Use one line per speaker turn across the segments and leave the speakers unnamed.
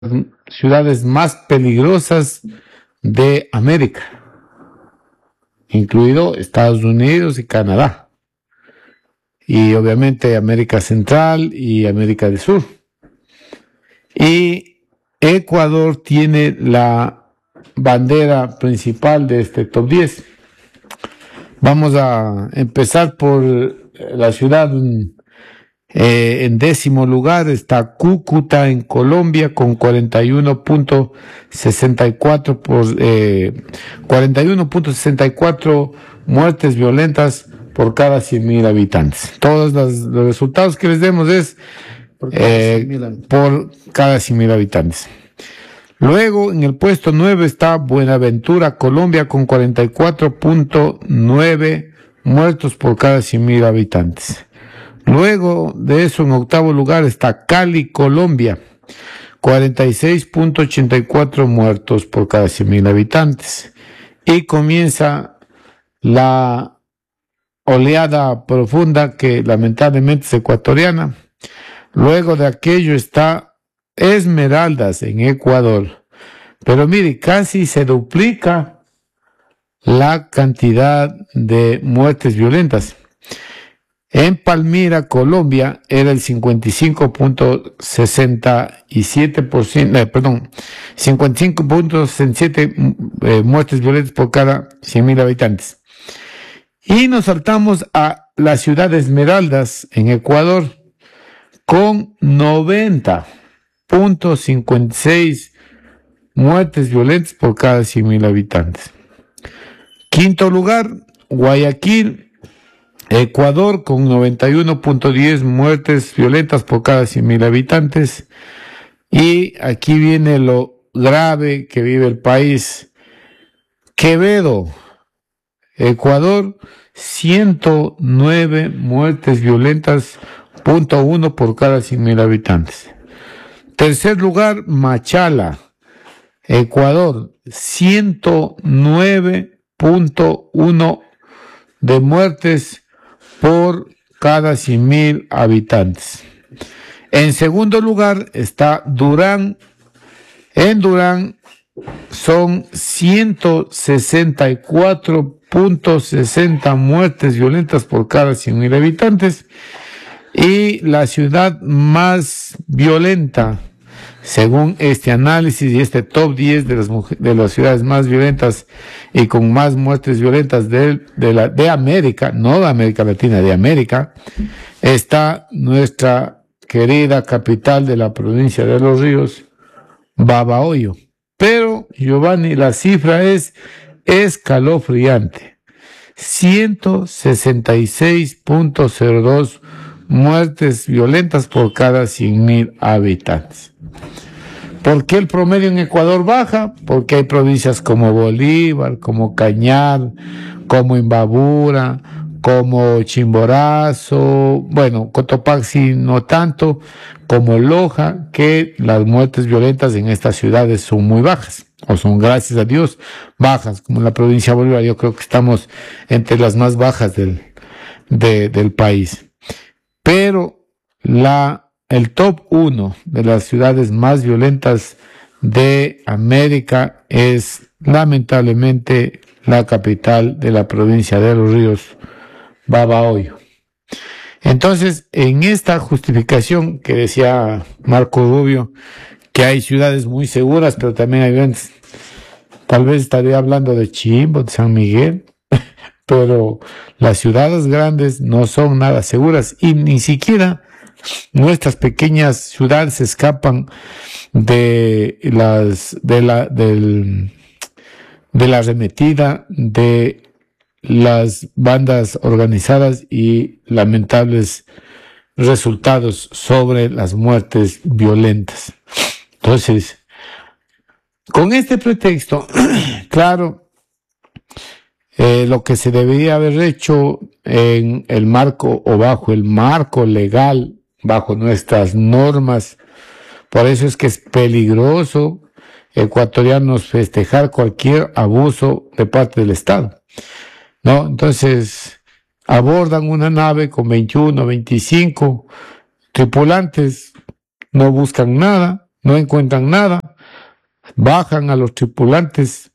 ciudades más peligrosas de América, incluido Estados Unidos y Canadá, y obviamente América Central y América del Sur. Y Ecuador tiene la bandera principal de este top 10. Vamos a empezar por la ciudad. En 10º lugar está Cúcuta en Colombia con 41.64 muertes violentas por cada 100.000 habitantes. Todos los resultados que les demos es por cada 100.000 habitantes. Luego, en el puesto 9 está Buenaventura, Colombia, con 44.9 muertos por cada 100.000 habitantes. Luego de eso, en 8º lugar está Cali, Colombia, 46.84 muertos por cada 100.000 habitantes. Y comienza la oleada profunda que lamentablemente es ecuatoriana. Luego de aquello está Esmeraldas en Ecuador. Pero mire, casi se duplica la cantidad de muertes violentas. En Palmira, Colombia, era el 55.67 muertes violentas por cada 100.000 habitantes. Y nos saltamos a la ciudad de Esmeraldas, en Ecuador, con 90.56 muertes violentas por cada 100.000 habitantes. 5º lugar, Guayaquil, Ecuador, con 91.10 muertes violentas por cada 100.000 habitantes. Y aquí viene lo grave que vive el país. Quevedo, Ecuador, 109 muertes violentas, 0.1 por cada 100.000 habitantes. 3er lugar, Machala, Ecuador, 109.1 de muertes por cada 100.000 habitantes. En 2º lugar está Durán. En Durán son 164.60 muertes violentas por cada 100.000 habitantes. Y la ciudad más violenta, según este análisis y este top 10 de las ciudades más violentas y con más muertes violentas de América, no de América Latina, de América, está nuestra querida capital de la provincia de Los Ríos, Babahoyo. Pero, Giovanni, la cifra es escalofriante. 166.02 muertes violentas por cada 100.000 habitantes. ¿Por qué el promedio en Ecuador baja? Porque hay provincias como Bolívar, como Cañar, como Imbabura, como Chimborazo, bueno, Cotopaxi no tanto, como Loja, que las muertes violentas en estas ciudades son muy bajas, o son, gracias a Dios, bajas, como en la provincia de Bolívar. Yo creo que estamos entre las más bajas del país. Pero el top 1 de las ciudades más violentas de América es lamentablemente la capital de la provincia de Los Ríos, Babahoyo. Entonces, en esta justificación que decía Marco Rubio, que hay ciudades muy seguras, pero también hay grandes, tal vez estaría hablando de Chimbo, de San Miguel, pero las ciudades grandes no son nada seguras y ni siquiera nuestras pequeñas ciudades escapan de la arremetida de las bandas organizadas y lamentables resultados sobre las muertes violentas. Entonces, con este pretexto, claro, lo que se debería haber hecho en el marco o bajo el marco legal, bajo nuestras normas, por eso es que es peligroso, ecuatorianos, festejar cualquier abuso de parte del Estado, ¿no? Entonces, abordan una nave con 21, 25 tripulantes, no buscan nada, no encuentran nada, bajan a los tripulantes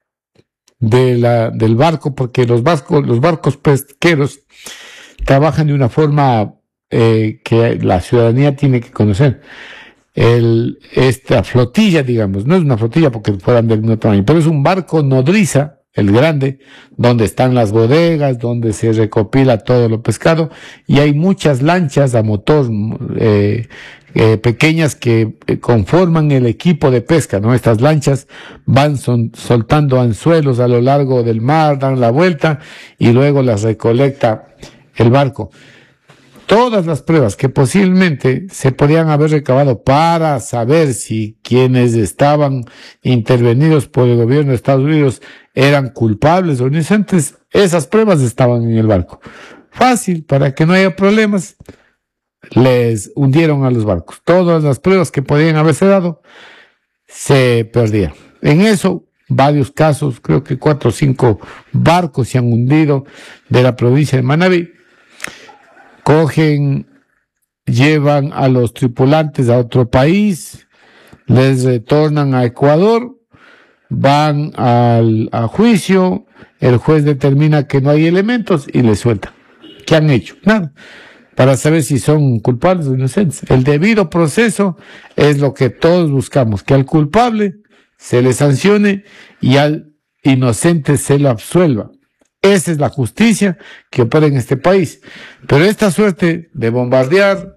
del barco, porque los barcos pesqueros trabajan de una forma que la ciudadanía tiene que conocer. Esta flotilla, digamos, no es una flotilla porque fueran del mismo tamaño, pero es un barco nodriza, el grande, donde están las bodegas, donde se recopila todo lo pescado, y hay muchas lanchas a motor pequeñas que conforman el equipo de pesca, ¿no? Estas lanchas van soltando anzuelos a lo largo del mar, dan la vuelta y luego las recolecta el barco. Todas las pruebas que posiblemente se podían haber recabado para saber si quienes estaban intervenidos por el gobierno de Estados Unidos eran culpables o inocentes, esas pruebas estaban en el barco. Fácil, para que no haya problemas, les hundieron a los barcos. Todas las pruebas que podían haberse dado se perdieron. En eso, varios casos, creo que 4 o 5 barcos se han hundido de la provincia de Manabí. Cogen, llevan a los tripulantes a otro país, les retornan a Ecuador, van a juicio, el juez determina que no hay elementos y les suelta. ¿Qué han hecho? Nada. Para saber si son culpables o inocentes. El debido proceso es lo que todos buscamos, que al culpable se le sancione y al inocente se le absuelva. Esa es la justicia que opera en este país. Pero esta suerte de bombardear,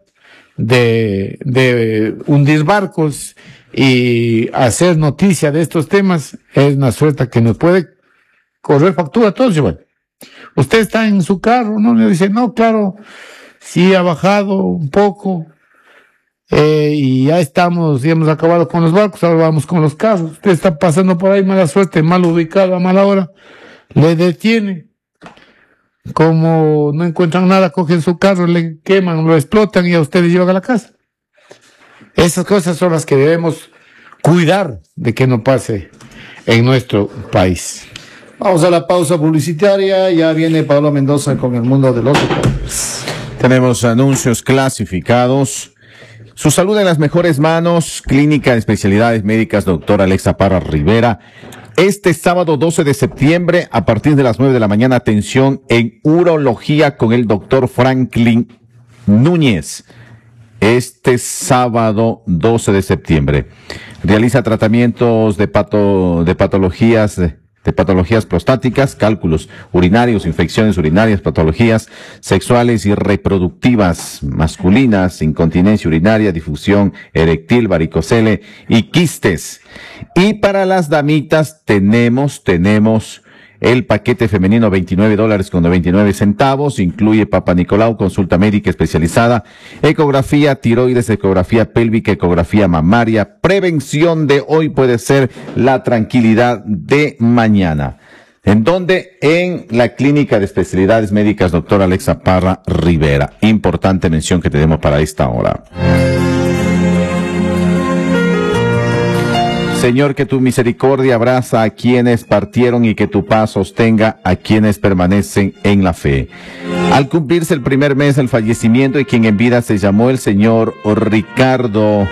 de hundir barcos y hacer noticia de estos temas es una suerte que nos puede correr factura a todos. Bueno, usted está en su carro, ¿no? Le dice, no, claro, sí ha bajado un poco y ya hemos acabado con los barcos, ahora vamos con los carros. Usted está pasando por ahí, mala suerte, mal ubicado, a mala hora. Le detiene, como no encuentran nada, cogen su carro, le queman, lo explotan y a ustedes llevan a la casa. Esas cosas son las que debemos cuidar de que no pase en nuestro país.
Vamos a la pausa publicitaria, ya viene Pablo Mendoza con el mundo de los deportes.
Tenemos anuncios clasificados. Su salud en las mejores manos, Clínica de Especialidades Médicas, doctor Alexa Parra Rivera. Este sábado 12 de septiembre, a partir de las 9 de la mañana, atención en urología con el doctor Franklin Núñez. Este sábado 12 de septiembre. Realiza tratamientos de patologías prostáticas, cálculos urinarios, infecciones urinarias, patologías sexuales y reproductivas masculinas, incontinencia urinaria, difusión eréctil, varicocele y quistes. Y para las damitas tenemos el paquete femenino $29.99, incluye Papa Nicolau, consulta médica especializada, ecografía tiroides, ecografía pélvica, ecografía mamaria. Prevención de hoy puede ser la tranquilidad de mañana. ¿En dónde? En la Clínica de Especialidades Médicas, doctor Alexa Parra Rivera. Importante mención que tenemos para esta hora. Señor, que tu misericordia abraza a quienes partieron y que tu paz sostenga a quienes permanecen en la fe. Al cumplirse el primer mes del fallecimiento de quien en vida se llamó el señor Ricardo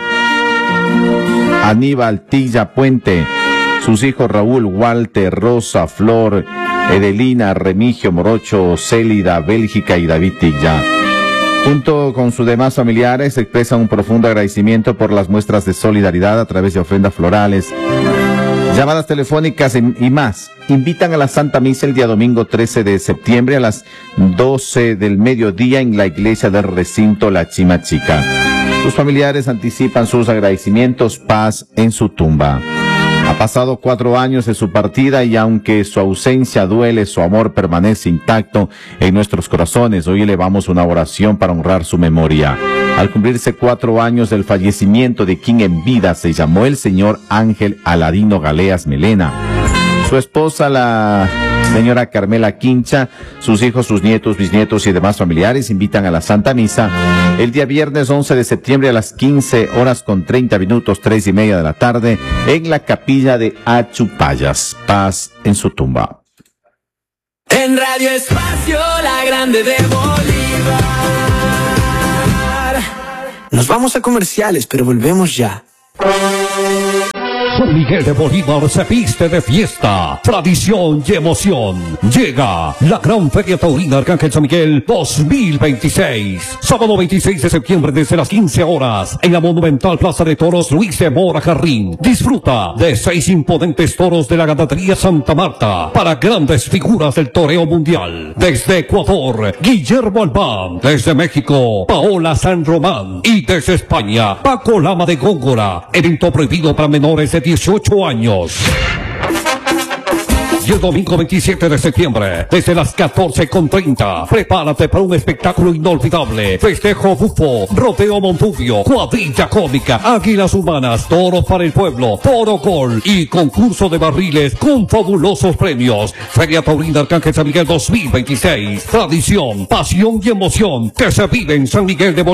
Aníbal Tilla Puente, sus hijos Raúl, Walter, Rosa, Flor, Edelina, Remigio, Morocho, Célida, Bélgica y David Tilla. Junto con sus demás familiares, expresan un profundo agradecimiento por las muestras de solidaridad a través de ofrendas florales, llamadas telefónicas y más. Invitan a la Santa Misa el día domingo 13 de septiembre a las 12 del mediodía en la iglesia del recinto La Chimachica. Sus familiares anticipan sus agradecimientos, paz en su tumba. Ha pasado 4 años de su partida y aunque su ausencia duele, su amor permanece intacto en nuestros corazones. Hoy elevamos una oración para honrar su memoria. Al cumplirse 4 años del fallecimiento de quien en vida se llamó el señor Ángel Aladino Galeas Melena, su esposa, la señora Carmela Quincha, sus hijos, sus nietos, bisnietos y demás familiares invitan a la Santa Misa el día viernes 11 de septiembre a las 15:30, 3:30 de la tarde, en la capilla de Achupayas. Paz en su tumba.
En Radio Espacio, la grande de Bolívar. Nos vamos a comerciales, pero volvemos ya.
San Miguel de Bolívar se viste de fiesta, tradición y emoción. Llega la Gran Feria Taurina Arcángel San Miguel 2026. Sábado 26 de septiembre desde las 15 horas en la monumental Plaza de Toros Luis de Mora Jarrín. Disfruta de 6 imponentes toros de la ganadería Santa Marta para grandes figuras del toreo mundial. Desde Ecuador, Guillermo Albán. Desde México, Paola San Román. Y desde España, Paco Lama de Góngora. Evento prohibido para menores de 18 años. Y el domingo 27 de septiembre, desde las 14:30, prepárate para un espectáculo inolvidable. Festejo bufo, rodeo Montubio, cuadrilla cómica, águilas humanas, toros para el pueblo, toro gol y concurso de barriles con fabulosos premios. Feria Taurina Arcángel San Miguel 2026. Tradición, pasión y emoción que se vive en San Miguel de Bolívar.